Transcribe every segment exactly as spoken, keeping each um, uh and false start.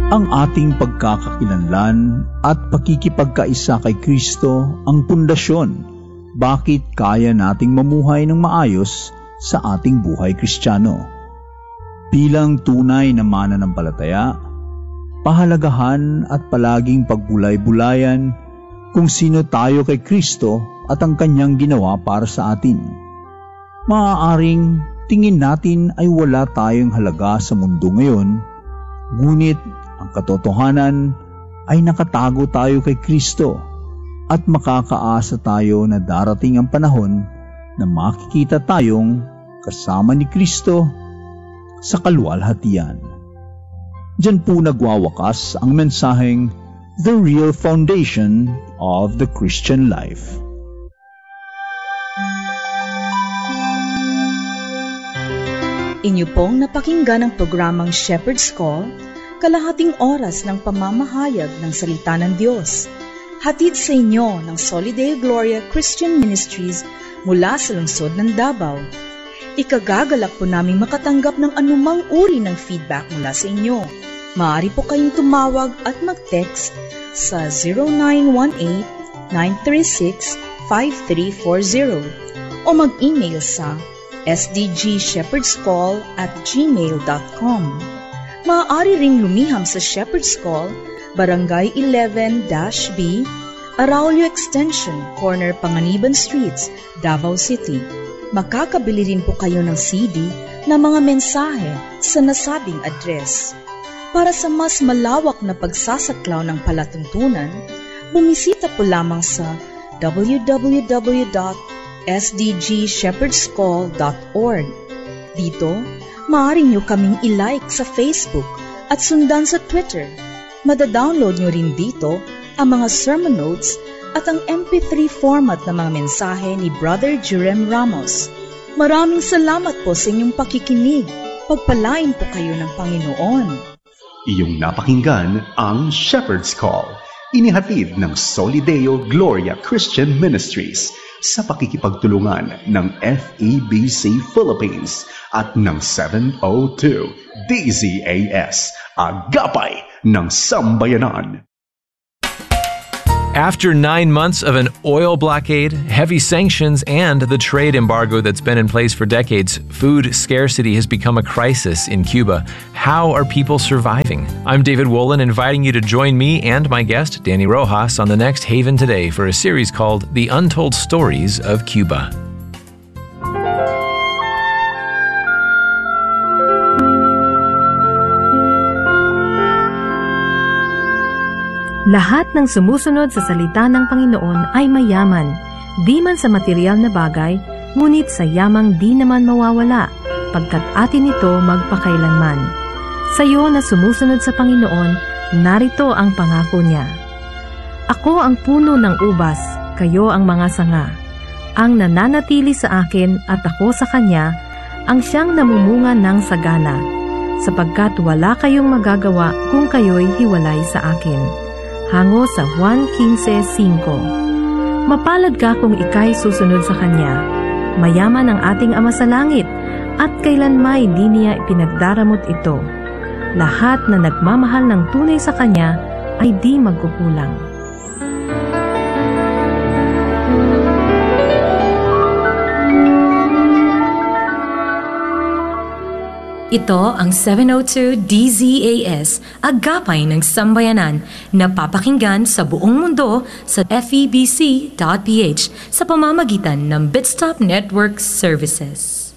Ang ating pagkakakilanlan at pakikipagkaisa kay Kristo ang pundasyon bakit kaya nating mamuhay ng maayos sa ating buhay Kristiyano. Bilang tunay na mananampalataya, pahalagahan at palaging pagbulay-bulayan kung sino tayo kay Kristo at ang kanyang ginawa para sa atin. Maaaring tingin natin ay wala tayong halaga sa mundo ngayon, ngunit ang katotohanan ay nakatago tayo kay Kristo at makakaasa tayo na darating ang panahon na makikita tayong kasama ni Kristo sa kaluwalhatian. Diyan po nagwawakas ang mensaheng The Real Foundation of the Christian Life. Inyo pong napakinggan ang programang Shepherd's Call, kalahating oras ng pamamahayag ng salita ng Diyos. Hatid sa inyo ng Solideo Gloria Christian Ministries mula sa lungsod ng Davao. Ikagagalak po naming makatanggap ng anumang uri ng feedback mula sa inyo. Maaari po kayong tumawag at mag-text sa zero nine one eight, nine three six, five three four zero o mag-email sa s d g shepherds call at gmail dot com. Maaari ring lumiham sa Shepherd's Call, Barangay eleven B, Araulio Extension, Corner Panganiban Streets, Davao City. Makakabili rin po kayo ng C D na mga mensahe sa nasabing address. Para sa mas malawak na pagsasaklaw ng palatuntunan, bumisita po lamang sa w w w dot s d g shepherds call dot org. Dito, maaari nyo kaming i-like sa Facebook at sundan sa Twitter. Madadownload nyo rin dito ang mga sermon notes at ang M P three format ng mga mensahe ni Brother Jerem Ramos. Maraming salamat po sa inyong pakikinig. Pagpalain po kayo ng Panginoon. Iyong napakinggan ang Shepherd's Call, inihatid ng Solideo Gloria Christian Ministries sa pakikipagtulungan ng F E B C Philippines at ng seven oh two D Z A S, Agapay ng Sambayanan. After nine months of an oil blockade, heavy sanctions, and the trade embargo that's been in place for decades, food scarcity has become a crisis in Cuba. How are people surviving? I'm David Wolin, inviting you to join me and my guest, Danny Rojas, on the next Haven Today for a series called The Untold Stories of Cuba. Lahat ng sumusunod sa salita ng Panginoon ay mayaman, di man sa material na bagay, ngunit sa yamang di naman mawawala, pagkat atin ito magpakailanman. Sa iyo na sumusunod sa Panginoon, narito ang pangako niya. Ako ang puno ng ubas, kayo ang mga sanga. Ang nananatili sa akin at ako sa kanya, ang siyang namumunga ng sagana, sapagkat wala kayong magagawa kung kayo'y hiwalay sa akin. Hango sa Juan fifteen five. Mapalad ka kung ika'y susunod sa Kanya. Mayaman ang ating Ama sa langit, at kailanmay di niya ipinagdaramot ito. Lahat na nagmamahal ng tunay sa Kanya ay di magkukulang. Ito ang seven oh two D Z A S, Agapay ng Sambayanan, na papakinggan sa buong mundo sa f e b c dot p h sa pamamagitan ng Bitstop Network Services.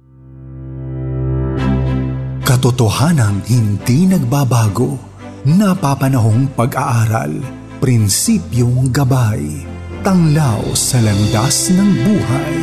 Katotohanang hindi nagbabago, napapanahong pag-aaral, prinsipyong gabay, tanglaw sa landas ng buhay.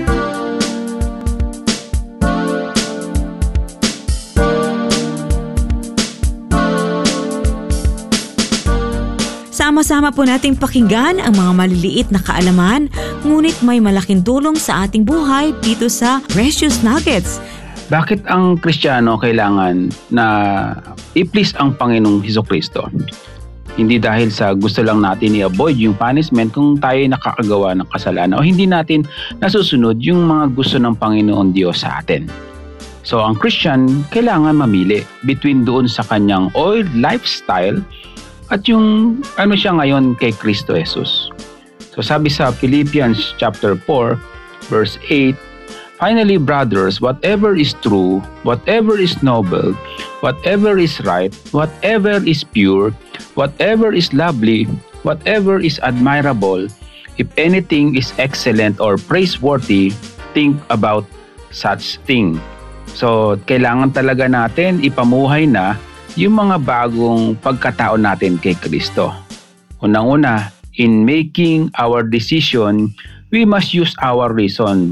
Sama-sama po nating pakinggan ang mga maliliit na kaalaman, ngunit may malaking tulong sa ating buhay dito sa Precious Nuggets. Bakit ang Kristiyano kailangan na i-please ang Panginoong Hesukristo? Hindi dahil sa gusto lang natin i-avoid yung punishment kung tayo nakakagawa ng kasalanan o hindi natin nasusunod yung mga gusto ng Panginoon Diyos sa atin. So ang Christian, kailangan mamili between doon sa kanyang old lifestyle at yung ano siya ngayon kay Kristo Jesus. So sabi sa Philippians chapter four, verse eight, "Finally, brothers, whatever is true, whatever is noble, whatever is right, whatever is pure, whatever is lovely, whatever is admirable, if anything is excellent or praiseworthy, think about such thing." So, kailangan talaga natin ipamuhay na yung mga bagong pagkatao natin kay Kristo. Unang-una, in making our decision, we must use our reason.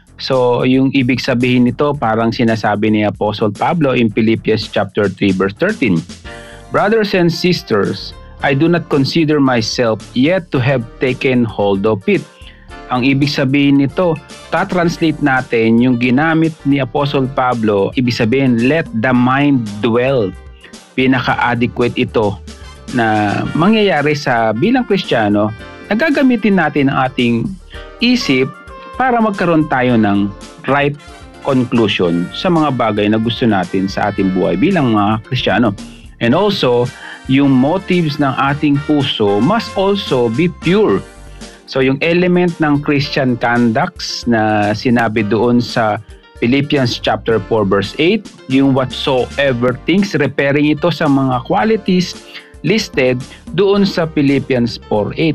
So, yung ibig sabihin nito parang sinasabi ni Apostle Pablo in Philippians chapter three verse thirteen. "Brothers and sisters, I do not consider myself yet to have taken hold of it." Ang ibig sabihin nito, ta-translate natin yung ginamit ni Apostle Pablo, ibig sabihin, let the mind dwell. Pinaka-adequate ito na mangyayari sa bilang Kristiyano, nagagamitin natin ang ating isip para magkaroon tayo ng right conclusion sa mga bagay na gusto natin sa ating buhay bilang mga Kristiyano. And also, yung motives ng ating puso must also be pure. So yung element ng Christian conducts na sinabi doon sa Philippians chapter four verse eight, yung whatsoever things, referring ito sa mga qualities listed doon sa Philippians four eight.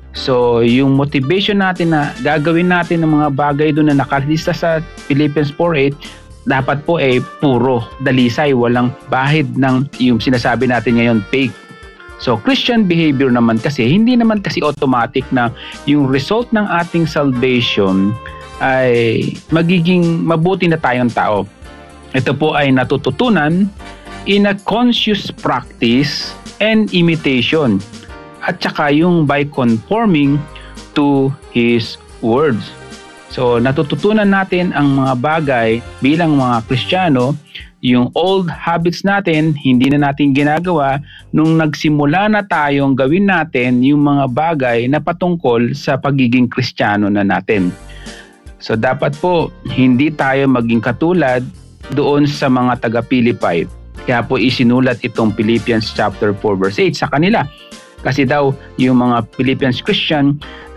So yung motivation natin na gagawin natin ng mga bagay doon na nakalista sa Philippians four eight, dapat po ay eh, puro, dalisay, walang bahid ng yung sinasabi natin ngayon fake. So Christian behavior naman kasi, hindi naman kasi automatic na yung result ng ating salvation ay magiging mabuti na tayong tao. Ito po ay natututunan in a conscious practice and imitation, at saka yung by conforming to His words. So natututunan natin ang mga bagay bilang mga Kristiyano. Yung old habits natin, hindi na natin ginagawa nung nagsimula na tayong gawin natin yung mga bagay na patungkol sa pagiging Kristiyano na natin. So dapat po, hindi tayo maging katulad doon sa mga taga-Pilipay. Kaya po isinulat itong Philippians chapter four verse eight sa kanila. Kasi daw yung mga Philippians Christian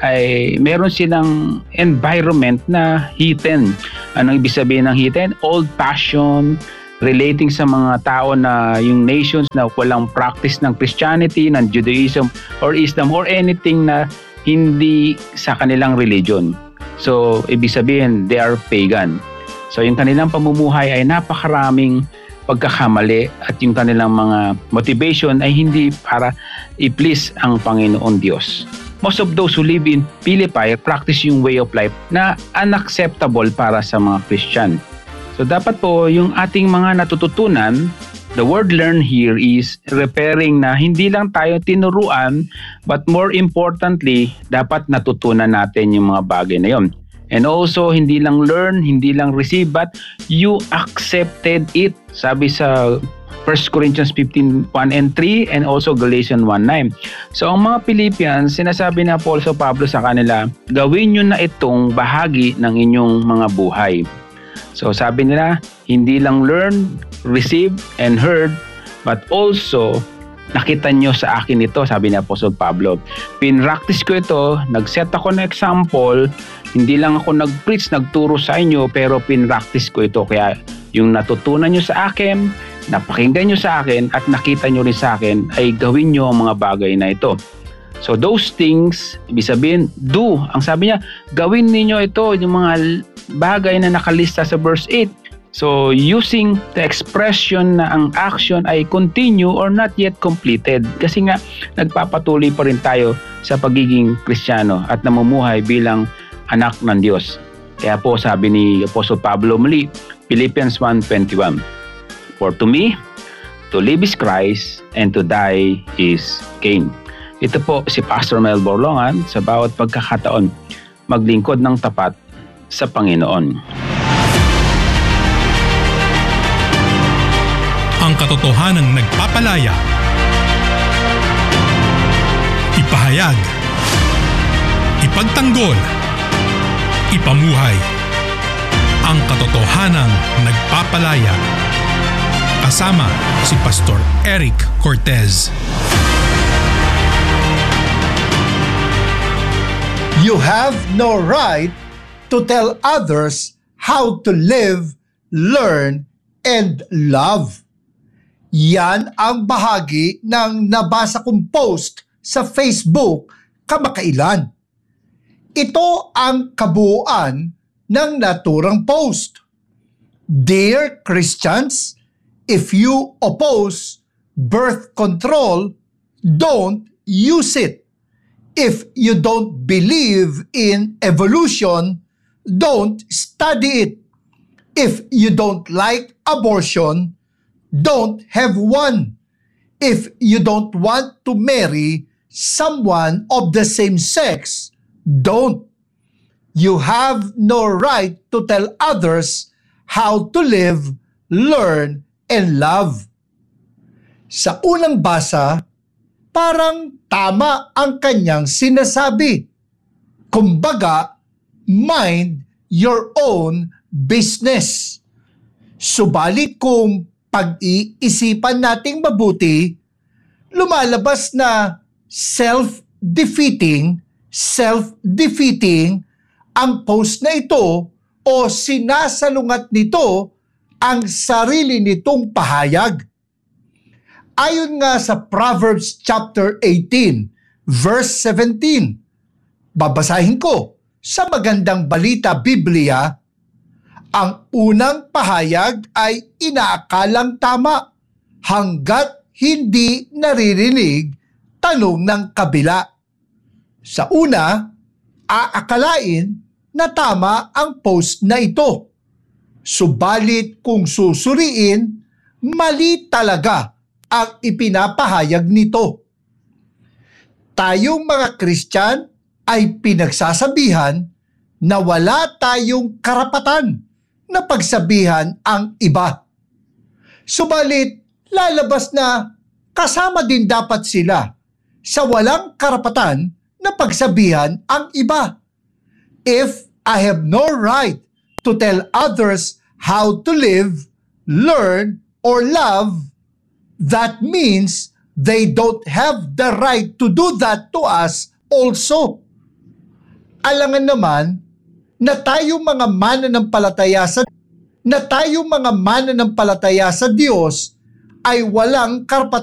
ay meron silang environment na heathen. Anong ibig sabihin ng heathen? Old passion, relating sa mga tao na yung nations na walang practice ng Christianity, ng Judaism or Islam or anything na hindi sa kanilang religion. So, ibig sabihin, they are pagan. So, yung kanilang pamumuhay ay napakaraming pagkakamali at yung kanilang mga motivation ay hindi para i-please ang Panginoon Diyos. Most of those who live in Philippi practice yung way of life na unacceptable para sa mga Christian. So dapat po yung ating mga natututunan, the word learn here is referring na hindi lang tayo tinuruan, but more importantly, dapat natutunan natin yung mga bagay na yun. And also, hindi lang learn, hindi lang receive, but you accepted it. Sabi sa First Corinthians fifteen one and three and also Galatians one nine. So ang mga Philippians, sinasabi na Apostle Pablo sa kanila, gawin nyo na itong bahagi ng inyong mga buhay. So sabi nila, hindi lang learn, receive, and heard, but also nakita nyo sa akin ito, sabi ni Apostle Pablo. Pinractice ko ito, nag-set ako ng example, hindi lang ako nag-preach, nagturo sa inyo, pero pinractice ko ito. Kaya yung natutunan nyo sa akin, napakinggan nyo sa akin, at nakita nyo rin sa akin, ay gawin nyo ang mga bagay na ito. So those things, ibig sabihin, do. Ang sabi niya, gawin ninyo ito, yung mga bagay na nakalista sa verse eight. So using the expression na ang action ay continue or not yet completed. Kasi nga, nagpapatuloy pa rin tayo sa pagiging Kristiyano at namumuhay bilang anak ng Diyos. Kaya po sabi ni Apostle Pablo muli, Philippians one twenty-one, "For to me, to live is Christ, and to die is gain." Ito po si Pastor Mel Borlongan sa bawat pagkakataon maglingkod ng tapat sa Panginoon. Ang katotohanan nagpapalaya. Ipahayag. Ipagtanggol. Ipamuhay. ang katotohanang nagpapalaya. Kasama si Pastor Eric Cortez. You have no right to tell others how to live, learn, and love. Yan ang bahagi ng nabasa kong post sa Facebook kamakailan. Ito ang kabuuan ng naturang post. Dear Christians, if you oppose birth control, don't use it. If you don't believe in evolution, don't study it. If you don't like abortion, don't have one. If you don't want to marry someone of the same sex, don't. You have no right to tell others how to live, learn, and love. Sa unang basa, parang tama ang kanyang sinasabi. Kumbaga, mind your own business. Subalit kung pag-iisipan nating mabuti, lumalabas na self-defeating, self-defeating ang post na ito o sinasalungat nito ang sarili nitong pahayag. Ayon nga sa Proverbs chapter eighteen, verse seventeen, babasahin ko sa Magandang Balita Biblia, ang unang pahayag ay inaakalang tama hanggat hindi naririnig tanong ng kabila. Sa una, aakalain na tama ang post na ito. Subalit kung susuriin, mali talaga ang ipinapahayag nito. Tayong mga Kristyan ay pinagsasabihan na wala tayong karapatan na pagsabihan ang iba. Subalit, lalabas na kasama din dapat sila sa walang karapatan na pagsabihan ang iba. If I have no right to tell others how to live, learn, or love, that means they don't have the right to do that to us also. Alangan naman na tayo mga mananampalataya sa na tayo mga mananampalataya sa Diyos ay walang karapatan